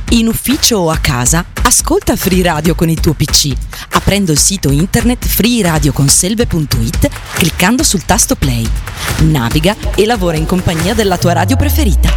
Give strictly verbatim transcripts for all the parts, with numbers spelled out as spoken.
In ufficio o a casa, ascolta Free Radio con il tuo P C, aprendo il sito internet free radio conselve punto it, cliccando sul tasto play. Naviga e lavora in compagnia della tua radio preferita.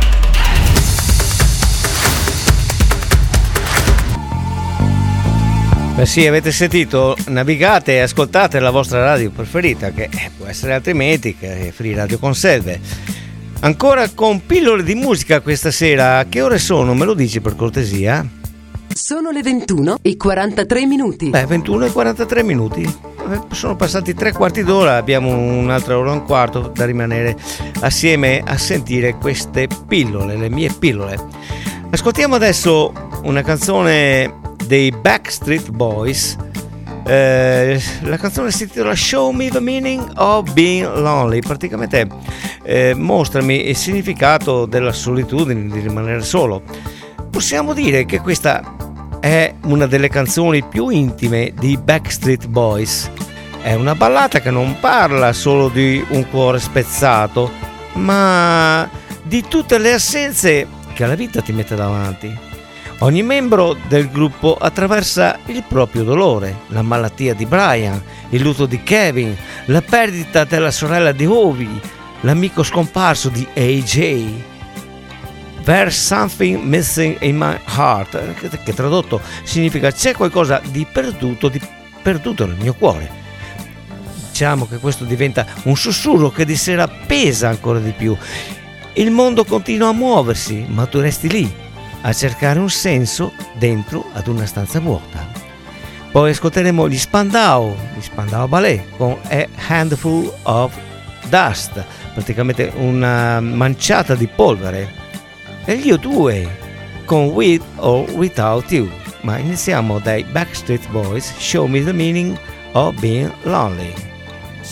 Beh sì, avete sentito, navigate e ascoltate la vostra radio preferita, che può essere altrimenti che Free Radio Conselve. Ancora con pillole di musica questa sera. Che ore sono? Me lo dici per cortesia? Sono le ventuno e quarantatré minuti. Beh, ventuno e quarantatré minuti. Sono passati tre quarti d'ora, abbiamo un'altra ora e un quarto da rimanere assieme a sentire queste pillole, le mie pillole. Ascoltiamo adesso una canzone dei Backstreet Boys. Eh, la canzone si intitola Show Me the Meaning of Being Lonely. Praticamente eh, mostrami il significato della solitudine, di rimanere solo. Possiamo dire che questa è una delle canzoni più intime di Backstreet Boys. È una ballata che non parla solo di un cuore spezzato, ma di tutte le assenze che la vita ti mette davanti. Ogni membro del gruppo attraversa il proprio dolore, la malattia di Brian, il lutto di Kevin, la perdita della sorella di Ovi, l'amico scomparso di A J. There's something missing in my heart, che tradotto significa c'è qualcosa di perduto, di perduto nel mio cuore. Diciamo che questo diventa un sussurro che di sera pesa ancora di più. Il mondo continua a muoversi, ma tu resti lì a cercare un senso dentro ad una stanza vuota. Poi ascolteremo gli Spandau, gli Spandau Ballet con A Handful of Dust, praticamente una manciata di polvere, e gli U due con With or Without You. Ma iniziamo dai Backstreet Boys, Show Me the Meaning of Being Lonely.